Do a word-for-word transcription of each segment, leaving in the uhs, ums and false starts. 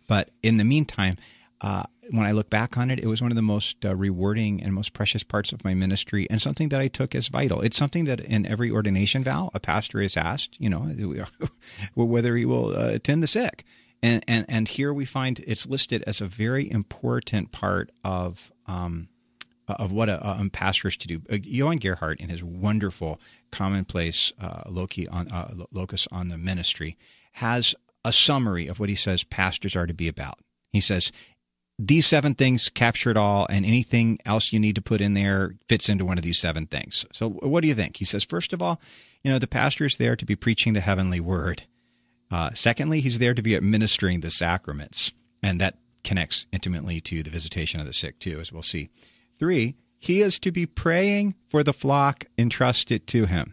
But in the meantime, uh, when I look back on it, it was one of the most uh, rewarding and most precious parts of my ministry, and something that I took as vital. It's something that in every ordination vow, a pastor is asked, you know, whether he will uh, attend the sick. And, and and here we find it's listed as a very important part of um, of what a, a pastor is to do. Uh, Johann Gerhardt, in his wonderful commonplace uh, loci on, uh, locus on the ministry, has a summary of what he says pastors are to be about. He says, these seven things capture it all, and anything else you need to put in there fits into one of these seven things. So what do you think? He says, first of all, you know, the pastor is there to be preaching the heavenly word. Uh, secondly, he's there to be administering the sacraments, and that connects intimately to the visitation of the sick too, as we'll see. Three, he is to be praying for the flock entrusted to him.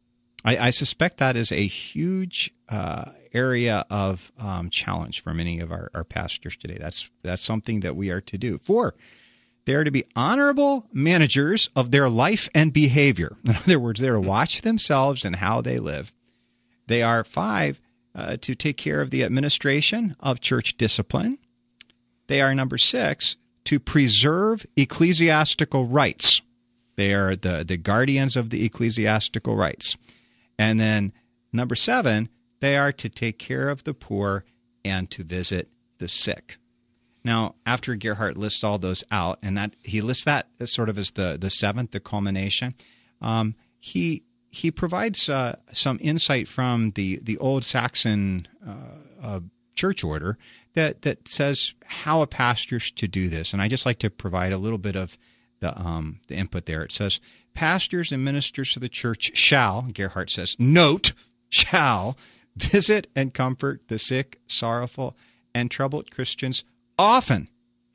I, I suspect that is a huge uh, area of um, challenge for many of our, our pastors today. That's that's something that we are to do. Four, they are to be honorable managers of their life and behavior. In other words, they are to watch themselves and how they live. They are, five, uh, to take care of the administration of church discipline. They are, number six, to preserve ecclesiastical rights. They are the, the guardians of the ecclesiastical rights. And then number seven, they are to take care of the poor and to visit the sick. Now, after Gerhardt lists all those out, and that he lists that as sort of as the, the seventh, the culmination, um, he he provides uh, some insight from the, the old Saxon uh, uh, church order that, that says how a pastor's to do this. And I just like to provide a little bit of the um, the input there. It says, pastors and ministers of the church shall, Gerhardt says, note, shall visit and comfort the sick, sorrowful, and troubled Christians often,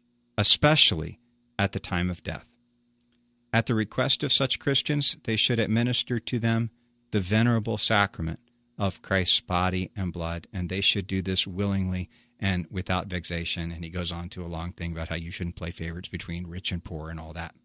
especially at the time of death. At the request of such Christians, they should administer to them the venerable sacrament of Christ's body and blood, and they should do this willingly and without vexation. And he goes on to a long thing about how you shouldn't play favorites between rich and poor and all that.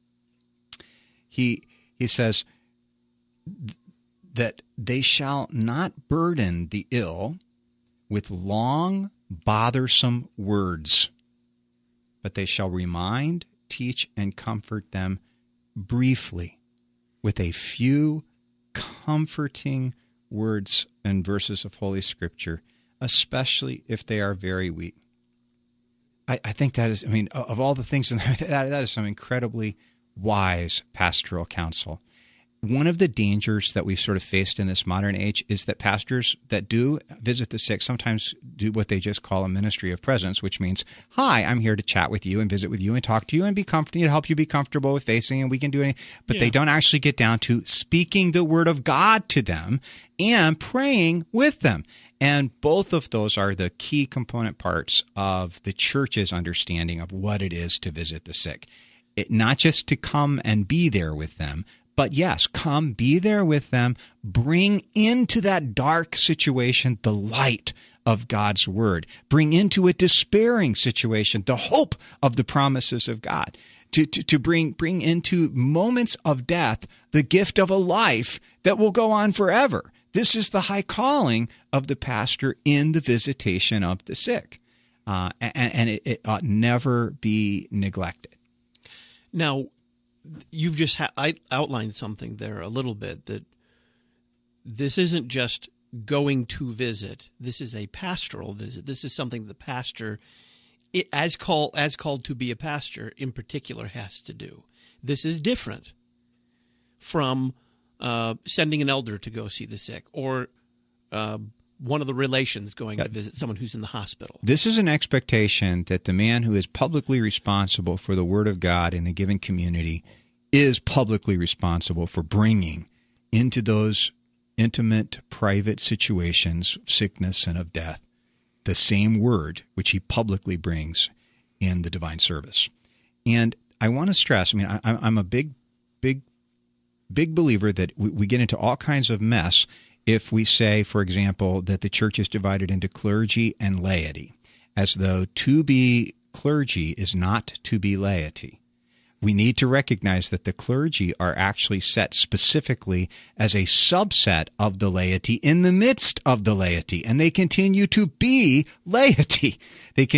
He he says th- that they shall not burden the ill with long, bothersome words, but they shall remind, teach, and comfort them briefly with a few comforting words and verses of Holy Scripture, especially if they are very weak. I, I think that is, I mean, of all the things in there, that, that is some incredibly wise pastoral counsel. One of the dangers that we've sort of faced in this modern age is that pastors that do visit the sick sometimes do what they just call a ministry of presence, which means, hi, I'm here to chat with you and visit with you and talk to you and be comfortable, to help you be comfortable with facing, and we can do anything. But yeah. They don't actually get down to speaking the word of God to them and praying with them. And both of those are the key component parts of the church's understanding of what it is to visit the sick. It, not just to come and be there with them, but yes, come, be there with them, bring into that dark situation the light of God's word, bring into a despairing situation the hope of the promises of God, to, to, to bring, bring into moments of death the gift of a life that will go on forever. This is the high calling of the pastor in the visitation of the sick, uh, and, and it, it ought never be neglected. Now, you've just ha- I outlined something there a little bit, that this isn't just going to visit. This is a pastoral visit. This is something the pastor, it, as call as called to be a pastor in particular, has to do. This is different from uh, sending an elder to go see the sick, or uh, one of the relations going yeah. to visit someone who's in the hospital. This is an expectation that the man who is publicly responsible for the Word of God in a given community is publicly responsible for bringing into those intimate, private situations of sickness and of death the same Word which he publicly brings in the divine service. And I want to stress, I mean, I, I'm a big, big, big believer that we, we get into all kinds of mess if we say, for example, that the church is divided into clergy and laity, as though to be clergy is not to be laity. We need to recognize that the clergy are actually set specifically as a subset of the laity in the midst of the laity, and they continue to be laity. They